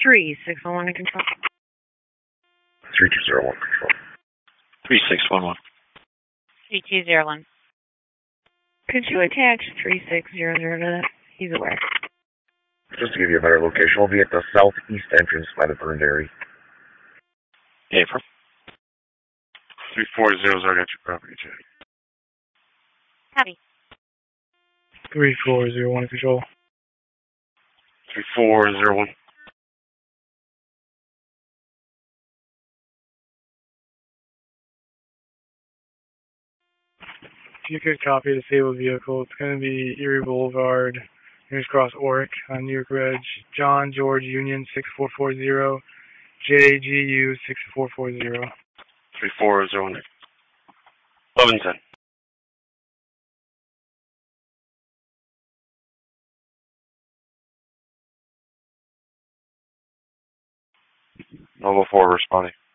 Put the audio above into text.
3611 in control. 3201 control. 3611. 3201. Could you attach 3600 to that? He's aware. Just to give you a better location, we'll be at the southeast entrance by the burned area. April. 3400 got your property check. Copy. 3401 control. 3401. If you could copy the disabled vehicle, it's going to be Erie Boulevard, News Cross, Oric, on New York Ridge, John George Union 6440, JGU 6440. 3401. 1110. Level 4 responding.